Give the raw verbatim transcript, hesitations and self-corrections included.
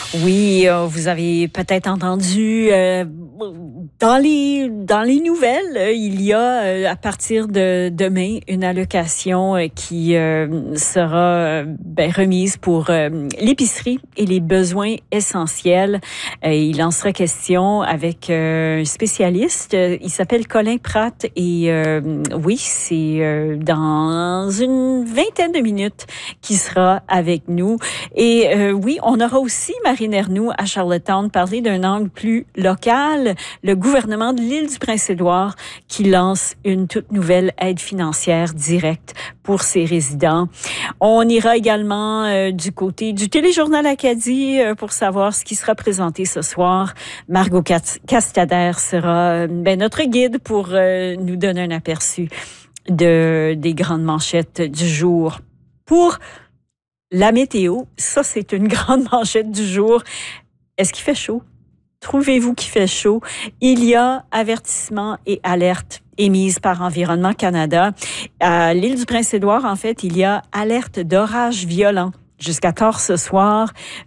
Oui, euh, vous avez peut-être entendu euh, dans les dans les nouvelles, euh, il y a euh, à partir de demain une allocation euh, qui euh, sera euh, ben, remise pour euh, l'épicerie et les besoins essentiels. Euh, il en sera question avec euh, un spécialiste. Il s'appelle Colin Pratt et euh, oui, c'est euh, dans une vingtaine de minutes qu'il sera avec nous. Et euh, oui, on aura aussi Marine Ernoult à Charlottetown parler d'un angle plus local. Le gouvernement de l'île du Prince-Édouard qui lance une toute nouvelle aide financière directe pour ses résidents. On ira également euh, du côté du Téléjournal Acadie euh, pour savoir ce qui sera présenté ce soir. Margot Castader sera euh, ben, notre guide pour euh, nous donner un aperçu de, des grandes manchettes du jour. Pour la météo, ça c'est une grande manchette du jour. Est-ce qu'il fait chaud? Trouvez-vous qu'il fait chaud? Il y a avertissement et alerte émise par Environnement Canada. À l'île du Prince-Édouard, en fait, il y a alerte d'orage violent jusqu'à tard ce soir.